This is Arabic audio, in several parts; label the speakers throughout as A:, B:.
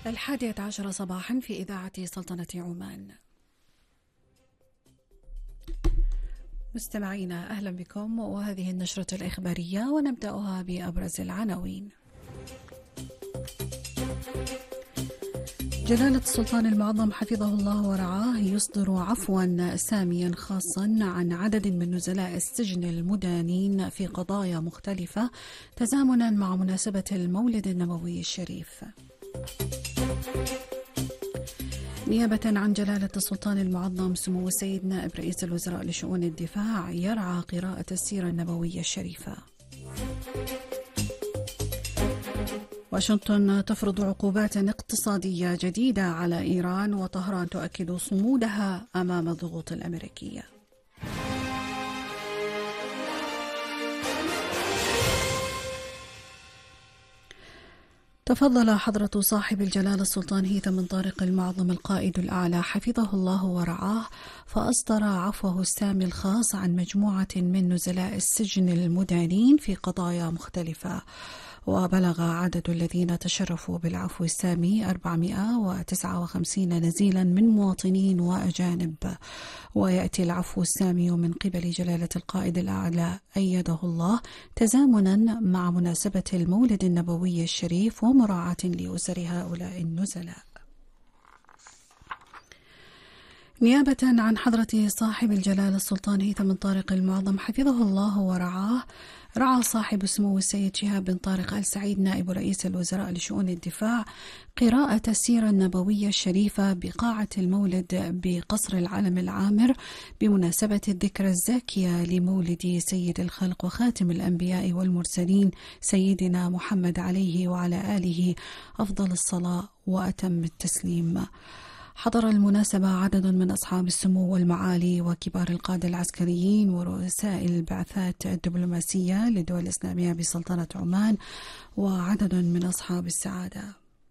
A: 11 صباحا في إذاعة سلطنة عمان. مستمعينا أهلا بكم، وهذه النشرة الإخبارية ونبدأها بأبرز العناوين. جلالة السلطان المعظم حفظه الله ورعاه يصدر عفوا ساميا خاصا عن عدد من نزلاء السجن المدانين في قضايا مختلفة تزامنا مع مناسبة المولد النبوي الشريف. نيابة عن جلالة السلطان المعظم سمو السيد نائب رئيس الوزراء لشؤون الدفاع يرعى قراءة السيرة النبوية الشريفة. واشنطن تفرض عقوبات اقتصادية جديدة على إيران، وطهران تؤكد صمودها أمام الضغوط الأمريكية. تفضل حضرة صاحب الجلالة السلطان هيثم بن طارق المعظم القائد الأعلى حفظه الله ورعاه، فأصدر عفوه السامي الخاص عن مجموعة من نزلاء السجن المدانين في قضايا مختلفة، وبلغ عدد الذين تشرفوا بالعفو السامي 459 نزيلا من مواطنين وأجانب. ويأتي العفو السامي من قبل جلالة القائد الأعلى أيده الله تزامنا مع مناسبة المولد النبوي الشريف ومراعاة لأسر هؤلاء النزلاء. نيابة عن حضرة صاحب الجلالة السلطان هيثم بن طارق المعظم حفظه الله ورعاه، رعى صاحب السمو السيد شهاب بن طارق آل سعيد نائب رئيس الوزراء لشؤون الدفاع قراءة السيرة النبوية الشريفة بقاعة المولد بقصر العلم العامر بمناسبة الذكرى الزاكية لمولد سيد الخلق وخاتم الأنبياء والمرسلين سيدنا محمد عليه وعلى آله أفضل الصلاة وأتم التسليم. حضر المناسبة عدد من أصحاب السمو والمعالي وكبار القادة العسكريين ورؤساء البعثات الدبلوماسية للدول الإسلامية بسلطنة عمان وعدد من أصحاب السعادة.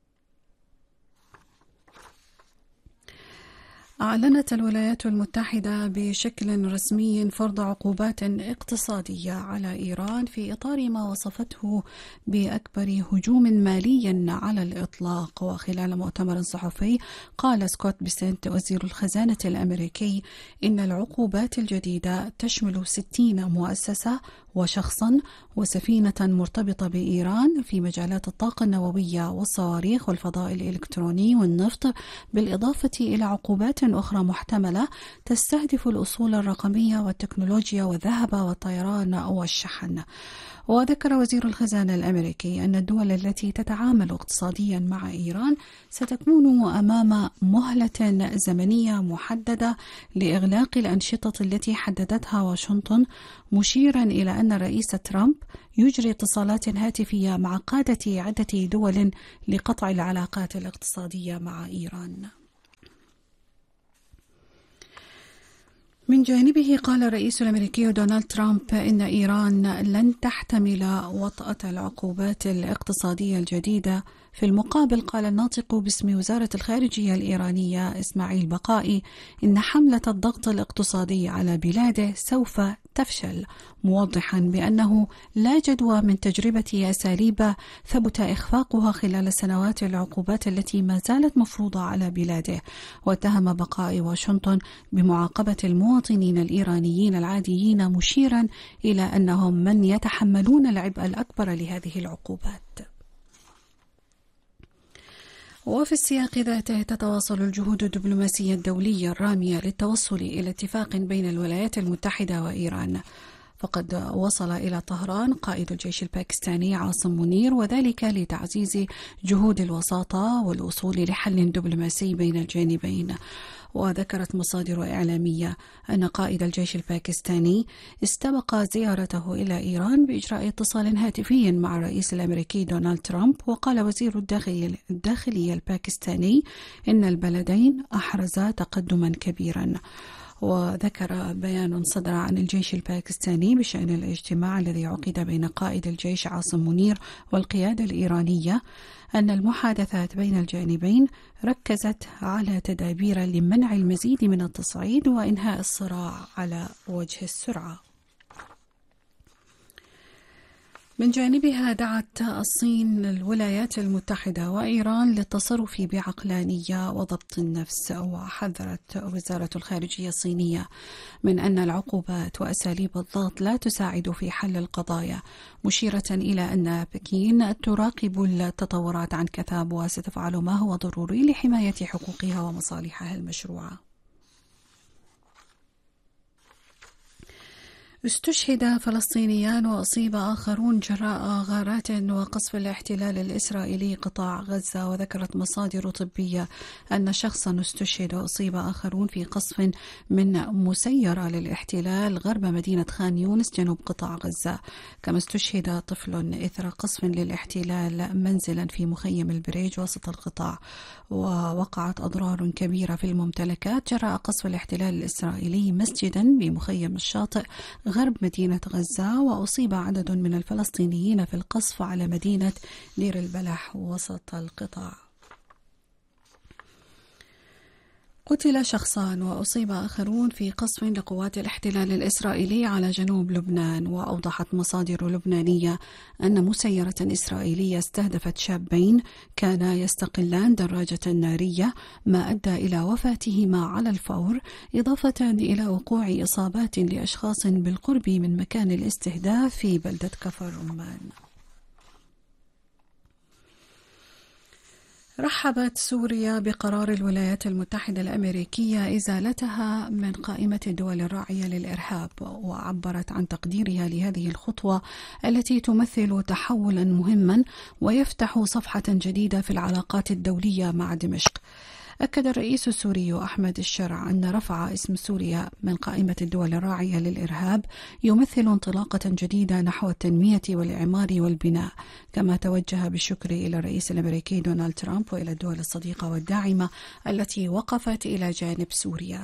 A: أعلنت الولايات المتحدة بشكل رسمي فرض عقوبات اقتصادية على إيران في إطار ما وصفته بأكبر هجوم مالي على الإطلاق. وخلال مؤتمر صحفي قال سكوت بيسنت وزير الخزانة الأمريكي إن العقوبات الجديدة تشمل 60 مؤسسة وشخصا وسفينة مرتبطة بإيران في مجالات الطاقة النووية والصواريخ والفضاء الإلكتروني والنفط، بالإضافة إلى عقوبات أخرى محتملة تستهدف الأصول الرقمية والتكنولوجيا والذهب والطيران والشحن. وذكر وزير الخزانة الأمريكي أن الدول التي تتعامل اقتصاديا مع إيران ستكون أمام مهلة زمنية محددة لإغلاق الأنشطة التي حددتها واشنطن، مشيرا إلى أن الرئيس ترامب يجري اتصالات هاتفية مع قادة عدة دول لقطع العلاقات الاقتصادية مع إيران. من جانبه قال الرئيس الأمريكي دونالد ترامب إن إيران لن تحتمل وطأة العقوبات الاقتصادية الجديدة. في المقابل قال الناطق باسم وزارة الخارجية الإيرانية إسماعيل بقائي إن حملة الضغط الاقتصادي على بلاده سوف تفشل، موضحا بأنه لا جدوى من تجربة أساليب ثبت إخفاقها خلال سنوات العقوبات التي ما زالت مفروضة على بلاده. واتهم بقائي واشنطن بمعاقبة المواطنين الإيرانيين العاديين، مشيرا إلى أنهم من يتحملون العبء الأكبر لهذه العقوبات. وفي السياق ذاته تتواصل الجهود الدبلوماسية الدولية الرامية للتوصل إلى اتفاق بين الولايات المتحدة وإيران. فقد وصل إلى طهران قائد الجيش الباكستاني عاصم منير، وذلك لتعزيز جهود الوساطة والوصول لحل دبلوماسي بين الجانبين. وذكرت مصادر إعلامية أن قائد الجيش الباكستاني استبق زيارته إلى إيران بإجراء اتصال هاتفي مع الرئيس الأمريكي دونالد ترامب. وقال وزير الداخلية الباكستاني إن البلدين أحرزا تقدما كبيرا. وذكر بيان صدر عن الجيش الباكستاني بشأن الاجتماع الذي عقد بين قائد الجيش عاصم منير والقيادة الإيرانية أن المحادثات بين الجانبين ركزت على تدابير لمنع المزيد من التصعيد وإنهاء الصراع على وجه السرعة. من جانبها دعت الصين الولايات المتحدة وإيران للتصرف بعقلانية وضبط النفس، وحذرت وزارة الخارجية الصينية من أن العقوبات وأساليب الضغط لا تساعد في حل القضايا، مشيرة إلى أن بكين تراقب التطورات عن كثب وستفعل ما هو ضروري لحماية حقوقها ومصالحها المشروعة. استشهد فلسطينيان وأصيب آخرون جراء غارات وقصف الاحتلال الإسرائيلي قطاع غزة، وذكرت مصادر طبية أن شخصا استشهد وأصيب آخرون في قصف من مسيرة للاحتلال غرب مدينة خان يونس جنوب قطاع غزة. كما استشهد طفل إثر قصف للاحتلال منزلا في مخيم البريج وسط القطاع، ووقعت أضرار كبيرة في الممتلكات جراء قصف الاحتلال الإسرائيلي مسجدا بمخيم الشاطئ غرب مدينة غزة، وأصيب عدد من الفلسطينيين في القصف على مدينة دير البلح وسط القطاع. قتل شخصان وأصيب آخرون في قصف لقوات الاحتلال الإسرائيلي على جنوب لبنان، وأوضحت مصادر لبنانية أن مسيرة إسرائيلية استهدفت شابين كانا يستقلان دراجة نارية، ما أدى إلى وفاتهما على الفور، إضافة إلى وقوع إصابات لأشخاص بالقرب من مكان الاستهداف في بلدة كفر رمان. رحبت سوريا بقرار الولايات المتحدة الأمريكية إزالتها من قائمة الدول الراعية للإرهاب، وعبرت عن تقديرها لهذه الخطوة التي تمثل تحولا مهما ويفتح صفحة جديدة في العلاقات الدولية مع دمشق. أكد الرئيس السوري أحمد الشرع أن رفع اسم سوريا من قائمة الدول الراعية للإرهاب يمثل انطلاقة جديدة نحو التنمية والإعمار والبناء، كما توجه بالشكر إلى الرئيس الأمريكي دونالد ترامب وإلى الدول الصديقة والداعمة التي وقفت إلى جانب سوريا.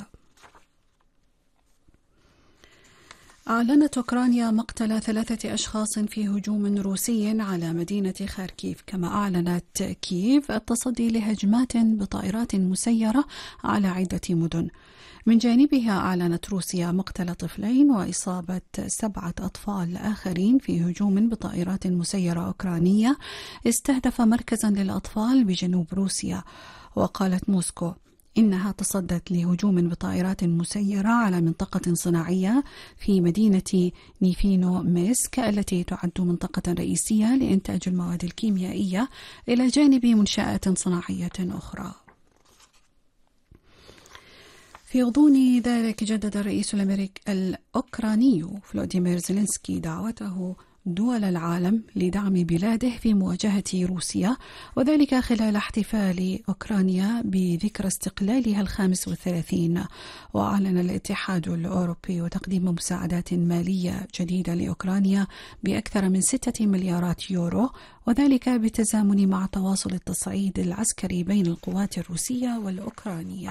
A: أعلنت أوكرانيا مقتل 3 أشخاص في هجوم روسي على مدينة خاركيف، كما أعلنت كييف التصدي لهجمات بطائرات مسيرة على عدة مدن. من جانبها أعلنت روسيا مقتل طفلين وإصابة 7 أطفال آخرين في هجوم بطائرات مسيرة أوكرانية استهدف مركزا للأطفال بجنوب روسيا. وقالت موسكو إنها تصدت لهجوم بطائرات مسيرة على منطقة صناعية في مدينة نيفينو ميسك التي تعد منطقة رئيسية لإنتاج المواد الكيميائية، إلى جانب منشآت صناعية أخرى. في غضون ذلك جدد الرئيس الأوكراني فلوديمير زيلينسكي دعوته دول العالم لدعم بلاده في مواجهة روسيا، وذلك خلال احتفال أوكرانيا بذكرى استقلالها 35. وأعلن الاتحاد الأوروبي وتقديم مساعدات مالية جديدة لأوكرانيا بأكثر من 6 مليارات يورو، وذلك بالتزامن مع تواصل التصعيد العسكري بين القوات الروسية والأوكرانية.